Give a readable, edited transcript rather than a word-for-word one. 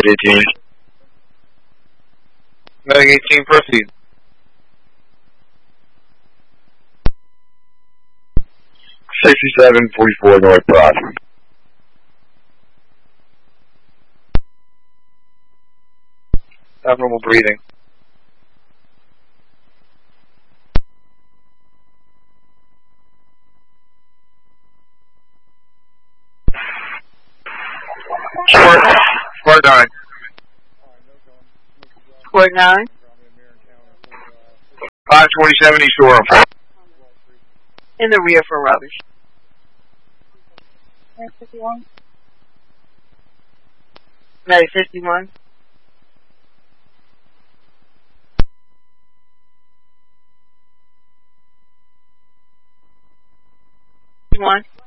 18. Medic 18, proceed. $67.44 North Broad. Abnormal breathing. Square 9. Square 9. 527 East Orem. In the rear for rubbish. 51. Medic 51. 51.